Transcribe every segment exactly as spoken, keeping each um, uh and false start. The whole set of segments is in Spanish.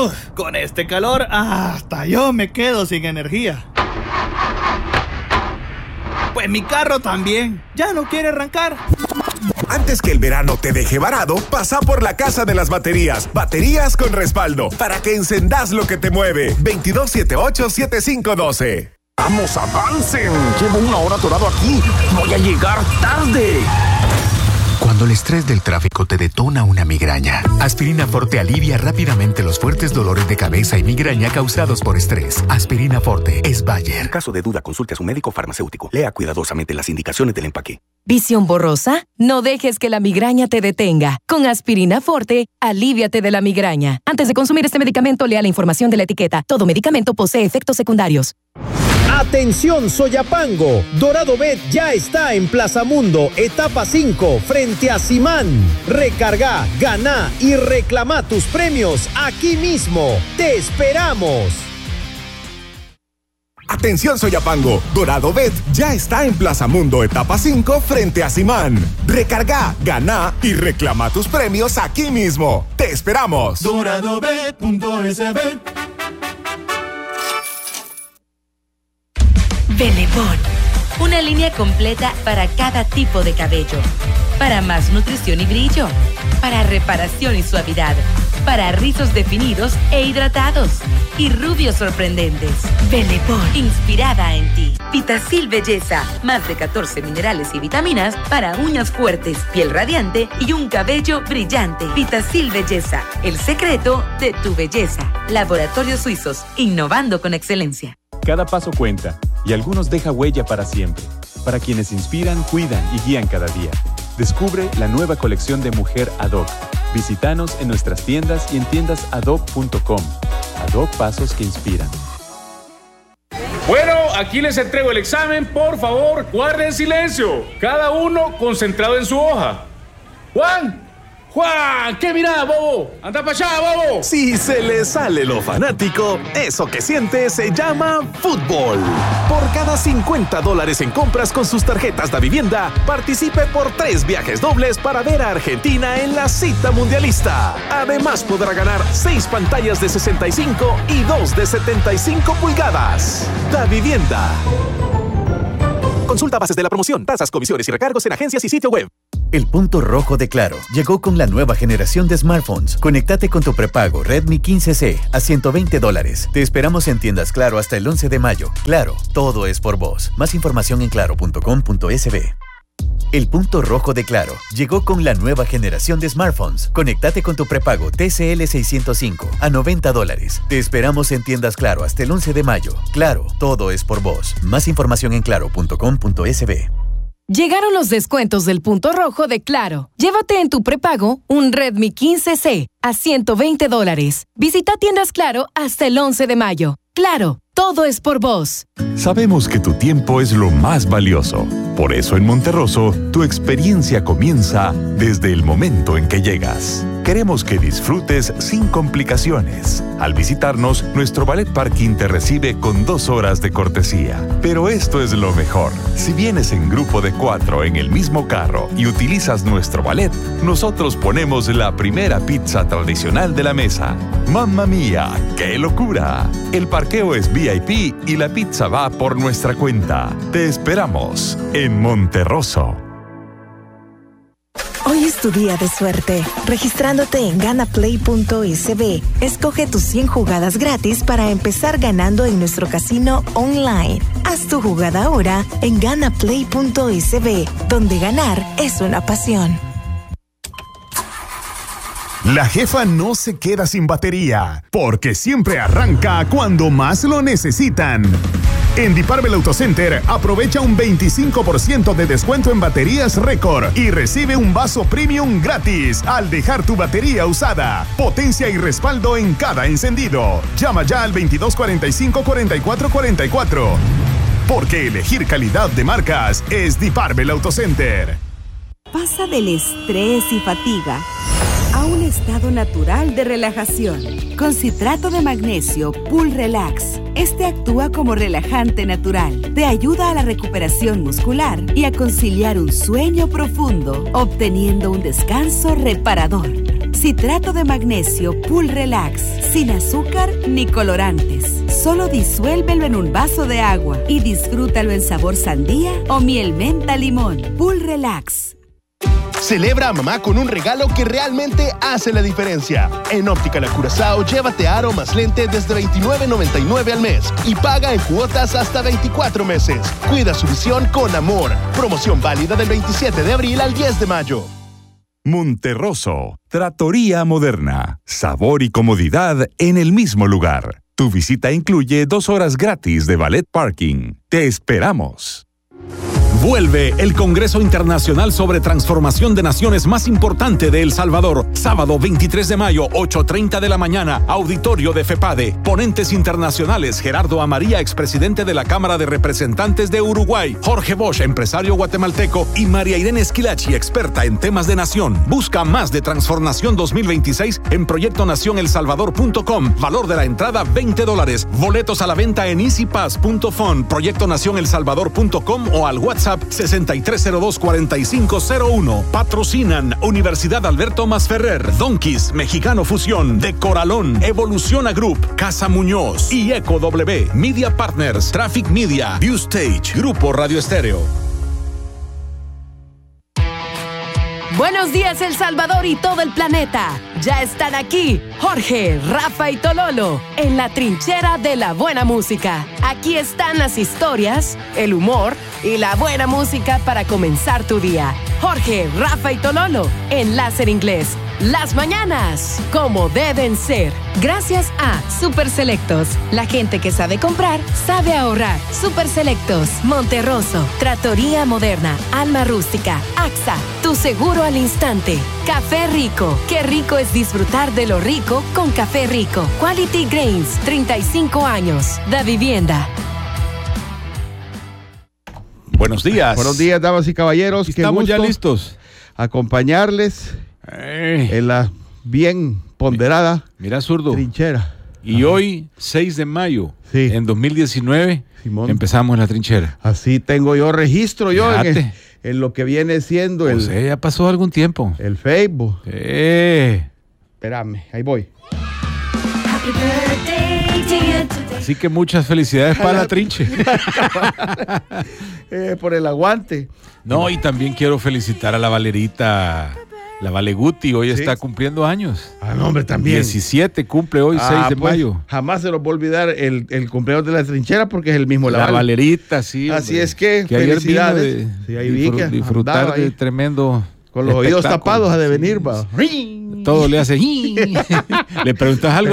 Uf, con este calor, hasta yo me quedo sin energía. Pues mi carro también, ya no quiere arrancar. Antes que el verano te deje varado, pasa por la Casa de las Baterías. Baterías con respaldo, para que encendas lo que te mueve. veintidós setenta y ocho setenta y cinco doce. ¡Vamos, avancen! Llevo una hora atorado aquí. ¡Voy a llegar tarde! Cuando el estrés del tráfico te detona una migraña, Aspirina Forte alivia rápidamente los fuertes dolores de cabeza y migraña causados por estrés. Aspirina Forte es Bayer. En caso de duda, consulte a su médico farmacéutico. Lea cuidadosamente las indicaciones del empaque. ¿Visión borrosa? No dejes que la migraña te detenga. Con Aspirina Forte, alíviate de la migraña. Antes de consumir este medicamento, lea la información de la etiqueta. Todo medicamento posee efectos secundarios. Atención Soyapango, Dorado Bet ya está en Plaza Mundo, etapa cinco, frente a Simán. Recarga, gana y reclama tus premios aquí mismo. ¡Te esperamos! Atención Soyapango, Dorado Bet ya está en Plaza Mundo, etapa cinco, frente a Simán. Recarga, gana y reclama tus premios aquí mismo. ¡Te esperamos! doradobet punto es be. Benepon, una línea completa para cada tipo de cabello, para más nutrición y brillo, para reparación y suavidad, para rizos definidos e hidratados y rubios sorprendentes. Benepon, inspirada en ti. Vitacil Belleza, más de catorce minerales y vitaminas para uñas fuertes, piel radiante y un cabello brillante. Vitacil Belleza, el secreto de tu belleza. Laboratorios Suizos, innovando con excelencia. Cada paso cuenta y algunos deja huella para siempre. Para quienes inspiran, cuidan y guían cada día. Descubre la nueva colección de Mujer Ad Hoc. Visítanos en nuestras tiendas y en tiendas ad hoc punto com. Ad Hoc, pasos que inspiran. Bueno, aquí les entrego el examen. Por favor, guarden silencio. Cada uno concentrado en su hoja. Juan. ¡Juan! ¿Qué mirá, bobo? ¡Anda para allá, bobo! Si se le sale lo fanático, eso que siente se llama fútbol. Por cada cincuenta dólares en compras con sus tarjetas de vivienda, participe por tres viajes dobles para ver a Argentina en la cita mundialista. Además podrá ganar seis pantallas de sesenta y cinco y dos de setenta y cinco pulgadas. Da Vivienda. Consulta bases de la promoción, tasas, comisiones y recargos en agencias y sitio web. El punto rojo de Claro llegó con la nueva generación de smartphones. Conéctate con tu prepago Redmi quince C a ciento veinte dólares. Te esperamos en tiendas Claro hasta el once de mayo. Claro, todo es por vos. Más información en claro punto com punto es be. El punto rojo de Claro llegó con la nueva generación de smartphones. Conéctate con tu prepago T C L seiscientos cinco a noventa dólares. Te esperamos en tiendas Claro hasta el once de mayo. Claro, todo es por vos. Más información en claro punto com punto es be. Llegaron los descuentos del punto rojo de Claro. Llévate en tu prepago un Redmi quince C a ciento veinte dólares. Visita tiendas Claro hasta el once de mayo. Claro, todo es por vos. Sabemos que tu tiempo es lo más valioso. Por eso en Monterroso, tu experiencia comienza desde el momento en que llegas. Queremos que disfrutes sin complicaciones. Al visitarnos, nuestro Ballet Parking te recibe con dos horas de cortesía. Pero esto es lo mejor. Si vienes en grupo de cuatro en el mismo carro y utilizas nuestro ballet, nosotros ponemos la primera pizza tradicional de la mesa. ¡Mamma mía! ¡Qué locura! El parqueo es V I P y la pizza va por nuestra cuenta. Te esperamos en Monterroso. Hoy es tu día de suerte. Registrándote en gana play punto es be, escoge tus cien jugadas gratis para empezar ganando en nuestro casino online. Haz tu jugada ahora en gana play punto es be, donde ganar es una pasión. La jefa no se queda sin batería, porque siempre arranca cuando más lo necesitan. En Diparvel Autocenter aprovecha un veinticinco por ciento de descuento en baterías récord y recibe un vaso premium gratis al dejar tu batería usada. Potencia y respaldo en cada encendido. Llama ya al veintidós cuarenta y cinco cuarenta y cuatro cuarenta y cuatro. Porque elegir calidad de marcas es Diparvel Autocenter. Pasa del estrés y fatiga a un estado natural de relajación. Con citrato de magnesio Pool Relax. Este actúa como relajante natural. Te ayuda a la recuperación muscular y a conciliar un sueño profundo, obteniendo un descanso reparador. Citrato de magnesio Pool Relax, sin azúcar ni colorantes. Solo disuélvelo en un vaso de agua y disfrútalo en sabor sandía o miel menta limón. Pool Relax. Celebra a mamá con un regalo que realmente hace la diferencia. En Óptica La Curazao, llévate aro más lente desde veintinueve noventa y nueve al mes y paga en cuotas hasta veinticuatro meses. Cuida su visión con amor. Promoción válida del veintisiete de abril al diez de mayo. Monterroso, Trattoria Moderna. Sabor y comodidad en el mismo lugar. Tu visita incluye dos horas gratis de valet parking. Te esperamos. Vuelve el Congreso Internacional sobre Transformación de Naciones más importante de El Salvador. Sábado veintitrés de mayo, ocho treinta de la mañana, auditorio de FEPADE. Ponentes internacionales, Gerardo Amaría, expresidente de la Cámara de Representantes de Uruguay. Jorge Bosch, empresario guatemalteco. Y María Irene Esquilachi, experta en temas de nación. Busca más de Transformación dos mil veintiséis en proyecto nación el salvador punto com. Valor de la entrada veinte dólares. Boletos a la venta en easy pass punto fun, proyecto nación el salvador punto com o al WhatsApp sesenta y tres cero dos, cuarenta y cinco cero uno. Patrocinan Universidad Alberto Masferrer, Donkeys, Mexicano Fusión, De Coralón, Evoluciona Group, Casa Muñoz y Eco W, Media Partners, Traffic Media, View Stage, Grupo Radio Estéreo. Buenos días, El Salvador y todo el planeta. Ya están aquí Jorge, Rafa y Tololo en la trinchera de la buena música. Aquí están las historias, el humor y la buena música para comenzar tu día. Jorge, Rafa y Tololo en Láser Inglés. Las mañanas, como deben ser. Gracias a Super Selectos. La gente que sabe comprar, sabe ahorrar. Super Selectos, Monterroso, Trattoria Moderna, Alma Rústica, AXA, tu seguro al instante. Café Rico. Qué rico es disfrutar de lo rico con Café Rico. Quality Grains, treinta y cinco años. Da Vivienda. Buenos días. Buenos días, damas y caballeros. Estamos ya listos. Acompañarles Ey. en la bien ponderada Mira, zurdo. trinchera. Y Ajá. hoy, seis de mayo, sí. en dos mil diecinueve, Simón. empezamos la trinchera. Así tengo yo registro yo en, Fíjate. en lo que viene siendo O el, sea, ya pasó algún tiempo. el Facebook. Eh. Espérame, ahí voy. Así que muchas felicidades para la trinche. eh, por el aguante. No, y también quiero felicitar a la Valerita, la Valeguti, hoy Sí. está cumpliendo años. Ah, no, hombre, también. diecisiete cumple hoy, Ah, seis de pues, mayo. Jamás se nos va a olvidar el, el cumpleaños de la trinchera porque es el mismo La Laval. Valerita, sí. Así hombre. es que, que ayer vino felicidades. de Sí, ahí vi disfr- que disfrutar andaba de ahí. tremendo. Con los oídos espectáculo. tapados a de venir, Sí, va. Todo le hace. Le preguntas algo.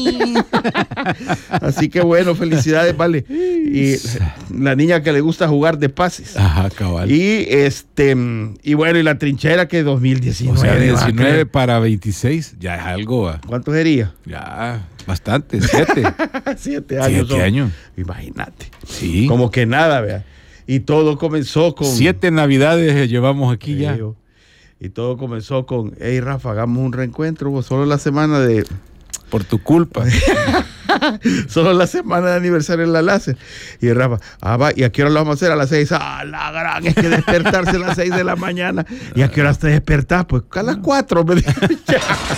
Así que bueno, felicidades, vale. Y la niña que le gusta jugar de pases. Ajá, cabal. Y este y bueno, y la trinchera que dos mil diecinueve. O sea, ¿va a diecinueve creer? para veintiséis, ya es algo. ¿Va? ¿Cuánto sería? Ya, bastante, siete. Siete años. Siete son. años. Imagínate. Sí. Como que nada, vea. Y todo comenzó con. Siete navidades llevamos aquí ya. Yo. Y todo comenzó con, hey Rafa, hagamos un reencuentro, vos, solo la semana de... Por tu culpa. Solo la semana de aniversario en la láser. Y Rafa, ah, va, ¿y a qué hora lo vamos a hacer? A las seis. Ah, la gran, es que despertarse a las seis de la mañana. ¿Y a qué hora te despertás? Pues a las cuatro. Me dijo.